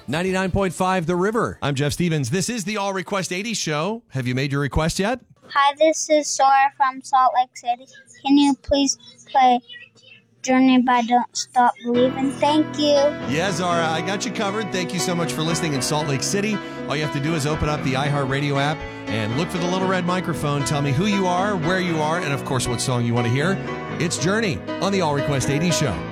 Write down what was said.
99.5 The River. I'm Jeff Stevens. This is the All Request 80 show. Have you made your request yet? Hi, this is Sora from Salt Lake City. Can you please play Journey by Don't Stop Believing? Thank you. Yeah, Zara, I got you covered. Thank you so much for listening in Salt Lake City. All you have to do is open up the iHeartRadio app and look for the little red microphone. Tell me who you are, where you are, and of course what song you want to hear. It's Journey on the All Request 80 show.